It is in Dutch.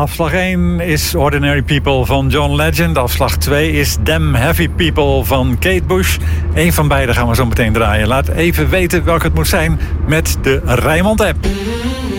Afslag 1 is Ordinary People van John Legend. Afslag 2 is Damn Heavy People van Kate Bush. Eén van beide gaan we zo meteen draaien. Laat even weten welke het moet zijn met de Rijnmond-app.